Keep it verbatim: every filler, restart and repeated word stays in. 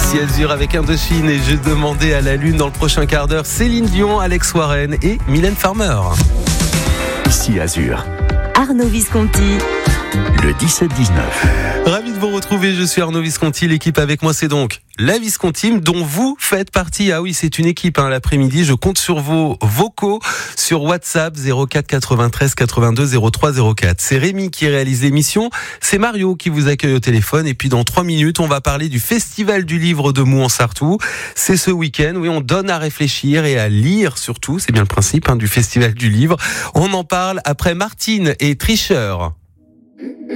Ici Azur avec Indochine et je demandais à la lune dans le prochain quart d'heure Céline Dion, Alex Warren et Mylène Farmer. Ici Azur, Arnaud Visconti, le dix-sept dix-neuf. Ravi de vous retrouver, je suis Arnaud Visconti, l'équipe avec moi c'est donc la Visconti dont vous faites partie. Ah oui, c'est une équipe hein, l'après-midi, je compte sur vos vocaux sur WhatsApp zéro quatre quatre-vingt-treize quatre-vingt-deux zéro trois zéro quatre. C'est Rémi qui réalise l'émission, c'est Mario qui vous accueille au téléphone et puis dans trois minutes on va parler du Festival du Livre de Mouhans-Sartoux. C'est ce week-end, oui, on donne à réfléchir et à lire surtout, c'est bien le principe hein, du Festival du Livre. On en parle après Martine et Tricheur.